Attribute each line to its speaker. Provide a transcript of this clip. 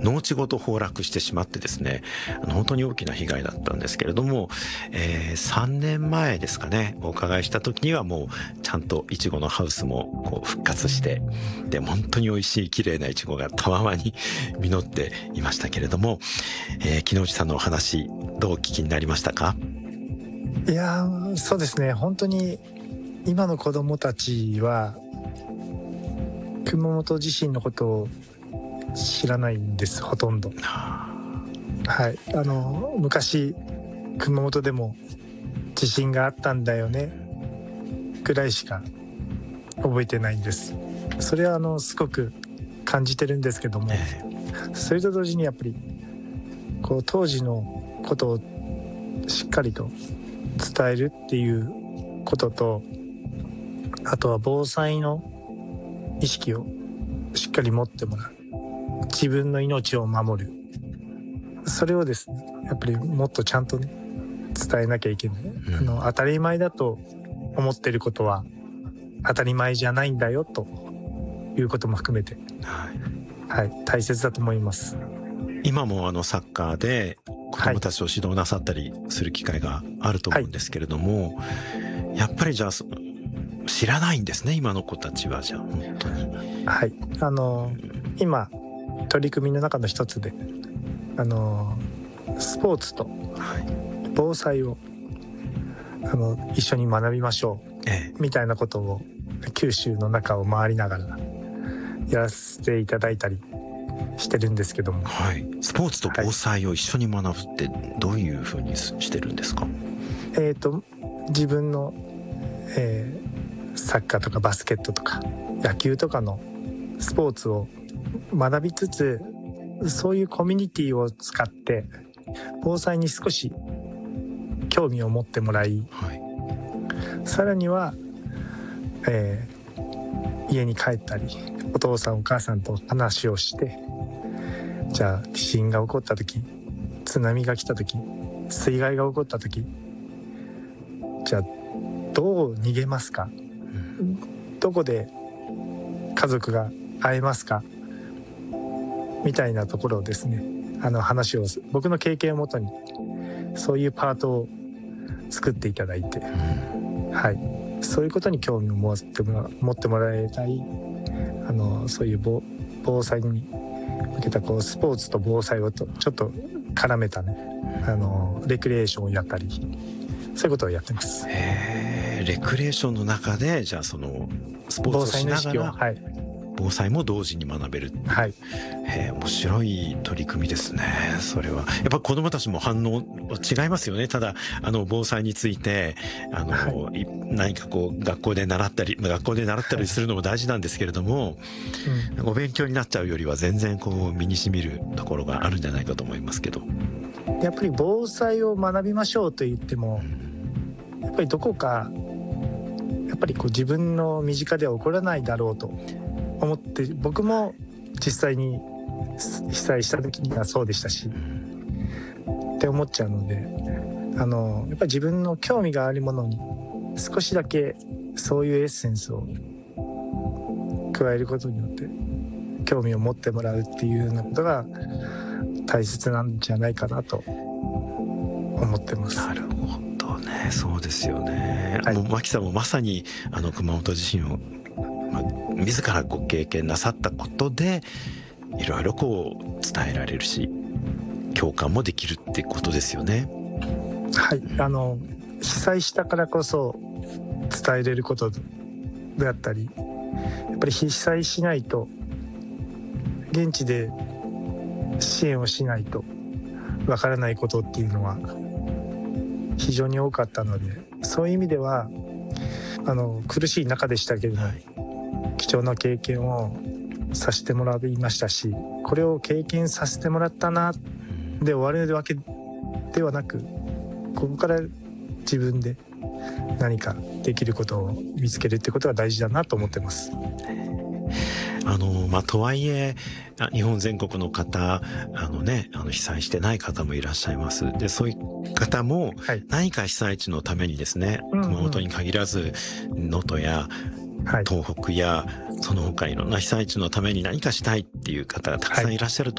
Speaker 1: 農地ごと崩落してしまってですね、本当に大きな被害だったんですけれども、3年前ですかね、お伺いした時にはもうちゃんとイチゴのハウスもこう復活して、で本当に美味しい綺麗なイチゴがたわわに実っていましたけれども、木之内さんのお話どうお聞きになりましたか？
Speaker 2: いやそうですね、本当に今の子どもたちは熊本地震のことを知らないんです、ほとんど。はい、昔熊本でも地震があったんだよねぐらいしか覚えてないんです。それはすごく感じてるんですけども、それと同時にやっぱりこう当時のことをしっかりと伝えるっていうことと、あとは防災の意識をしっかり持ってもらう、自分の命を守る、それをですねやっぱりもっとちゃんとね伝えなきゃいけない。当たり前だと思ってることは当たり前じゃないんだよということも含めて、はい、大切だと思います。
Speaker 1: 今もサッカーで子どもたちを指導なさったりする機会があると思うんですけれども、やっぱりじゃあ知らないんですね、今の子たちは。じゃあ本当に、
Speaker 2: はい、今取り組みの中の一つでスポーツと防災を一緒に学びましょう、みたいなことを九州の中を回りながらやらせていただいたりしてるんですけども、
Speaker 1: スポーツと防災を一緒に学ぶってどういうふうにしてるんですか？
Speaker 2: 自分の、サッカーとかバスケットとか野球とかのスポーツを学びつつ、そういうコミュニティを使って防災に少し興味を持ってもらい、さらには、家に帰ったりお父さんお母さんと話をして、じゃあ地震が起こった時、津波が来た時、水害が起こった時、じゃあどう逃げますか、どこで家族が会えますかみたいなところをですね、話を僕の経験をもとにそういうパートを作っていただいて、そういうことに興味を持ってもらいたい、そういう防災に向けたこうスポーツと防災をちょっと絡めたね、レクリエーションをやったり、そういうことをやってます。
Speaker 1: レクリエーションの中でじゃあそのスポーツをしながら防災も同時に学べるっていう、面白い取り組みですね。それはやっぱ子どもたちも反応違いますよね。ただ防災について何かこう学校で習ったりするのも大事なんですけれども、お勉強になっちゃうよりは全然こう身に染みるところがあるんじゃないかと思いますけど、
Speaker 2: やっぱり防災を学びましょうと言っても、やっぱりどこかやっぱりこう自分の身近では起こらないだろうと思って、僕も実際に被災した時にはそうでしたし、って思っちゃうので、やっぱり自分の興味があるものに少しだけそういうエッセンスを加えることによって興味を持ってもらうっていうようなことが大切なんじゃないかなと思ってます。
Speaker 1: なるほどね、そうですよね。もう牧さんもまさに熊本地震を自らご経験なさったことでいろいろこう伝えられるし共感もできるってことですよね。
Speaker 2: 被災したからこそ伝えれることであったり、やっぱり被災しないと、現地で支援をしないとわからないことっていうのは非常に多かったので、そういう意味では苦しい中でしたけれども、貴重な経験をさせてもらいましたし、これを経験させてもらったなで終わるわけではなく、ここから自分で何かできることを見つけるってことが大事だなと思ってます。
Speaker 1: とはいえ日本全国の方被災してない方もいらっしゃいます。でそういう方も何か被災地のためにですね、熊本に限らず能登や東北やその他いろんな被災地のために何かしたいっていう方がたくさんいらっしゃると